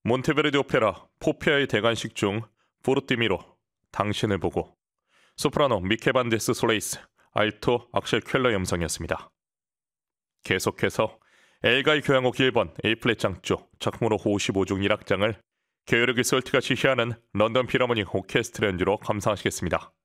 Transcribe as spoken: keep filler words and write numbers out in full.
몬테베르디 오페라 포피아의 대관식 중 포르티미로 당신을 보고, 소프라노 미케반데스 솔레이스, 알토 악셀 쾰러 음성이었습니다. 계속해서 엘가이 교향곡 일 번 A플랫 장조 작품으로 오십오 중 일 악장을 게오르기 솔트가 지휘하는 런던 필하모닉 오케스트라 연주로 감상하시겠습니다.